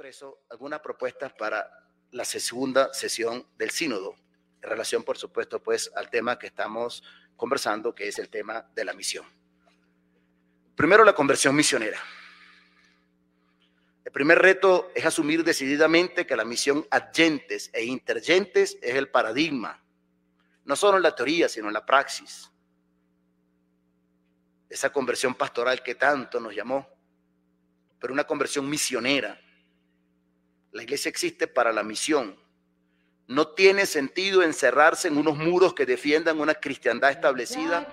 eso, algunas propuestas para la segunda sesión del sínodo, en relación, por supuesto, pues, al tema que estamos conversando, que es el tema de la misión. Primero, la conversión misionera. El primer reto es asumir decididamente que la misión ad gentes e inter gentes es el paradigma, no solo en la teoría, sino en la praxis. Esa conversión pastoral que tanto nos llamó, pero una conversión misionera. La iglesia existe para la misión. No tiene sentido encerrarse en unos muros que defiendan una cristiandad establecida